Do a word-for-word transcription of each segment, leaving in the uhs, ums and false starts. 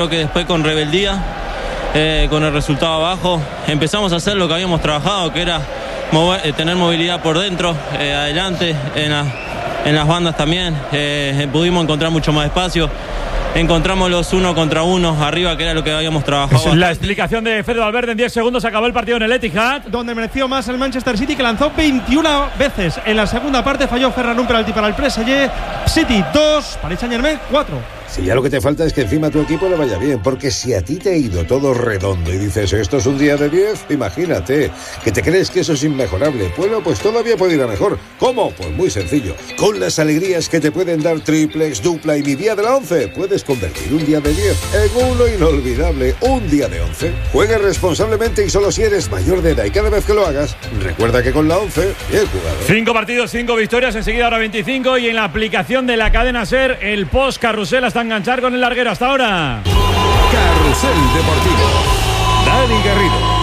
Creo que después con rebeldía, eh, con el resultado abajo, empezamos a hacer lo que habíamos trabajado, que era mover, eh, tener movilidad por dentro, eh, adelante, en, la, en las bandas también. Eh, pudimos encontrar mucho más espacio. Encontramos los uno contra uno arriba, que era lo que habíamos trabajado. Es la explicación de Fede Valverde. En diez segundos acabó el partido en el Etihad, donde mereció más el Manchester City, que lanzó veintiuna veces. En la segunda parte falló Ferran un penalti para el P S G. City dos, Paris Saint-Germain cuatro. Si ya lo que te falta es que encima tu equipo le vaya bien, porque si a ti te ha ido todo redondo y dices esto es un día de diez, imagínate, que te crees que eso es inmejorable. Bueno, pues todavía puede ir a mejor. ¿Cómo? Pues muy sencillo. Con las alegrías que te pueden dar triplex, dupla y mi día de la once, puedes convertir un día de diez en uno inolvidable, un día de once. Juega responsablemente y solo si eres mayor de edad, y cada vez que lo hagas, recuerda que con la once, bien jugado. Cinco partidos, cinco victorias, enseguida ahora veinticinco, y en la aplicación de la cadena SER, el post carrusel hasta enganchar con el larguero. Hasta ahora. Carrusel Deportivo. Dani Garrido.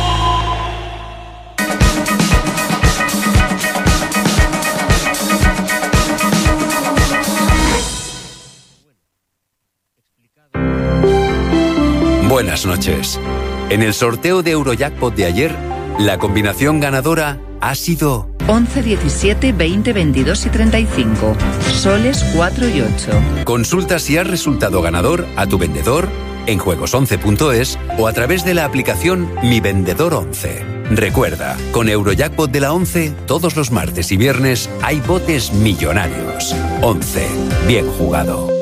Buenas noches. En el sorteo de Eurojackpot de ayer, la combinación ganadora ha sido once, diecisiete, veinte, veintidós y treinta y cinco. Soles cuatro y ocho. Consulta si has resultado ganador a tu vendedor en juegos once punto es o a través de la aplicación Mi Vendedor once. Recuerda, con Eurojackpot de la once, todos los martes y viernes hay botes millonarios. once. Bien jugado.